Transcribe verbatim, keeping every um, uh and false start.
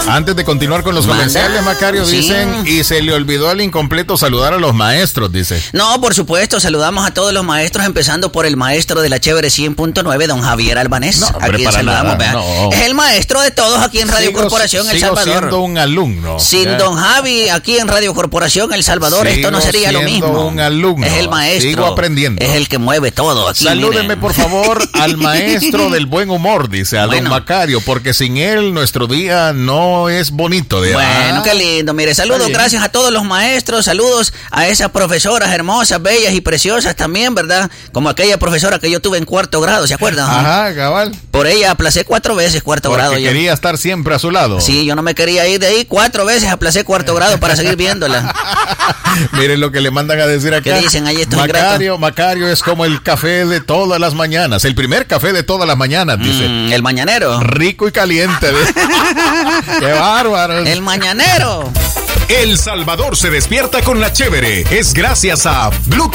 Antes de continuar con los Manda. comerciales, Macario, Sí. dicen, y se le olvidó al incompleto saludar a los maestros, dice. No, por supuesto, saludamos a todos los maestros, empezando por el maestro de la Chévere cien punto nueve, don Javier Albanés. No, a hombre, quien para saludamos, nada, vean. no. Es el maestro de todos aquí en Radio Sigo- Corporación El sigo Salvador. siendo un alumno. Sin ¿ya? don Javi aquí en Radio Corporación El Salvador, Sigo esto no sería lo siendo mismo. un alumno. Es el maestro. Sigo aprendiendo. Es el que mueve todo aquí. Salúdenme, miren. por favor, al maestro del buen humor, dice, a Bueno. don Macario, porque sin él nuestro día no es bonito. De Bueno, ah, qué lindo. Mire, saludos, bien. gracias a todos los maestros, saludos a esas profesoras hermosas, bellas y preciosas también, ¿verdad? Como aquella profesora que yo tuve en cuarto grado, ¿se acuerdan? Ajá, cabal. Por ella aplacé cuatro veces cuarto Porque grado. yo. quería estar siempre a su lado. Sí, yo no me quería ir de ahí, cuatro veces aplacé cuarto grado para seguir viéndola. Miren lo que le mandan a decir acá. ¿Qué dicen ahí estos Macario, Macario es como el café de todas las mañanas, el primer café de todas las mañanas, dice. Mm, el mañanero. Rico y caliente. ¿Ves? ¡Qué bárbaro! El mañanero. El Salvador se despierta con la Chévere. Es gracias a Blue